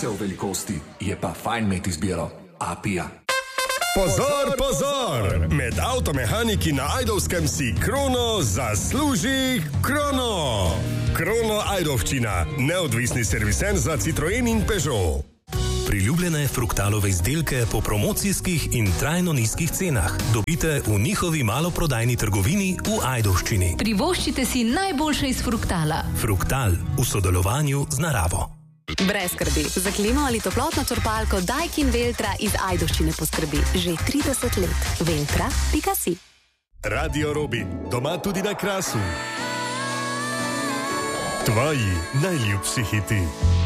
se v velikosti, je pa fajn imeti izbiro. Apija. Pozor, pozor! Med avtomehaniki na Ajdovskem si Krono zasluži krono. Krono Ajdovščina, neodvisni serviser za Citroen in Peugeot. Priljubljene Fruktalove izdelke po promocijskih in trajno nizkih cenah dobite v njihovi maloprodajni trgovini v Ajdovščini. Privoščite si najboljše iz Fruktala. Fruktal v sodelovanju z naravo. Brez skrbi, za klimo ali toplotno črpalko Daikin Veltra iz Ajdovščine poskrbi že 30 let. Veltra.si. Radio Robin, doma tudi na Krasu. Tvoji najljubši hiti.